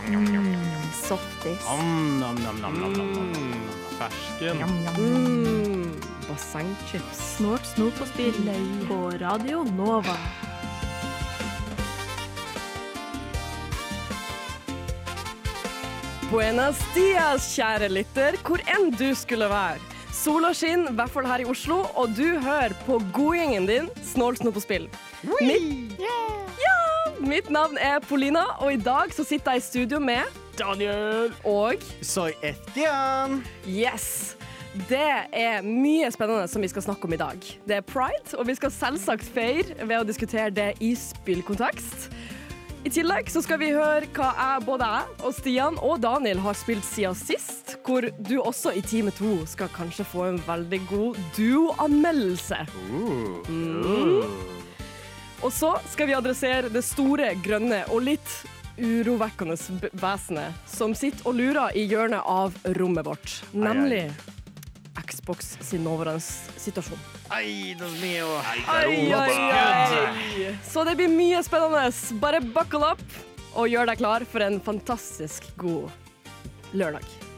Softis. Fersken. Bassengchips. Snort snop og spill på Radio Nova. Buenos dias, kjære lytter, hvor enn du skulle være. Sola skinn, i hvert fall her i Oslo, og du hører på godgjengen din, Snort snop og spill. Mitt navn er Polina, og i dag så sitter jeg i studio med Daniel. og Soy Estian. Yes! Det er mye spennende som vi skal snakke om i dag. Det er Pride, og vi skal selvsagt feire ved å diskutere det i spillkontekst. I tillegg så skal vi høre hva både jeg og Stian og Daniel har spilt siden sist, hvor du også i time 2 skal kanskje få en veldig god duo-anmeldelse. Og så skal vi adressere det store, grønne og litt urovekkende vesenet som sitter og lurer i hjørnet av rommet vårt, nemlig Xbox sin nåværende situasjon. Ay, Dios mío. Så det blir mye spennende. Bare buckle up og gjør deg klar for en fantastisk god lørdag.